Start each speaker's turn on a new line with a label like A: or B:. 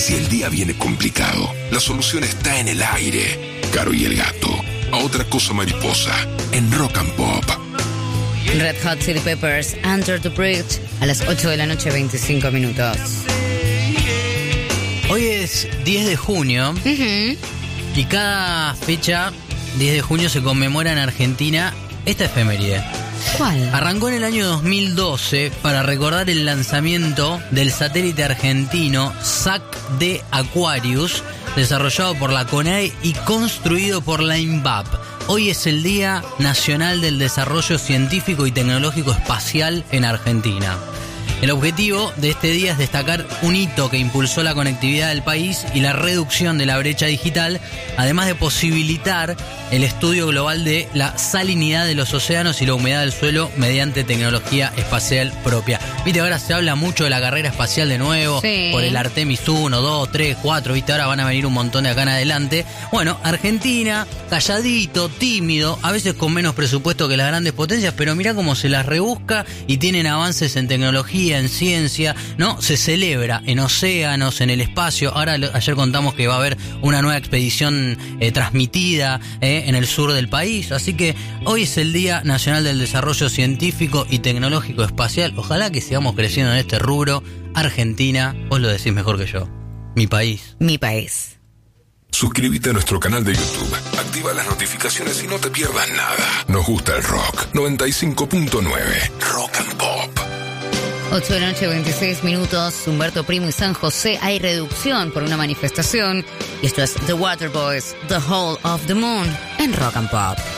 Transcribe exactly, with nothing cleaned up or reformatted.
A: Si el día viene complicado, la solución está en el aire. Caro y el gato. A otra cosa mariposa. En Rock and Pop.
B: Red Hot Chili Peppers, Under the Bridge, a las ocho de la noche, veinticinco minutos.
C: Hoy es diez de junio.
B: Uh-huh.
C: Y cada fecha, diez de junio, se conmemora en Argentina esta efeméride.
B: ¿Cuál?
C: Arrancó en el año dos mil doce para recordar el lanzamiento del satélite argentino S A C D Aquarius, desarrollado por la CONAE y construido por la INVAP. Hoy es el Día Nacional del Desarrollo Científico y Tecnológico Espacial en Argentina. El objetivo de este día es destacar un hito que impulsó la conectividad del país y la reducción de la brecha digital, además de posibilitar el estudio global de la salinidad de los océanos y la humedad del suelo mediante tecnología espacial propia. Viste, ahora se habla mucho de la carrera espacial de nuevo,
B: sí,
C: por el Artemis uno, dos, tres, cuatro, viste, ahora van a venir un montón de acá en adelante. Bueno, Argentina, calladito, tímido, a veces con menos presupuesto que las grandes potencias, pero mirá cómo se las rebusca y tienen avances en tecnología, en ciencia, ¿no? Se celebra en océanos, en el espacio. Ahora, ayer contamos que va a haber una nueva expedición eh, transmitida eh, en el sur del país. Así que hoy es el Día Nacional del Desarrollo Científico y Tecnológico Espacial. Ojalá que sigamos creciendo en este rubro. Argentina, vos lo decís mejor que yo. Mi país.
B: Mi país.
A: Suscríbete a nuestro canal de YouTube. Activa las notificaciones y no te pierdas nada. Nos gusta el rock. noventa y cinco punto nueve. Rock and Pop.
B: ocho de la noche, veintiséis minutos. Humberto Primo y San José. Hay reducción por una manifestación. Y esto es The Waterboys, The Hole of the Moon, en Rock and Pop.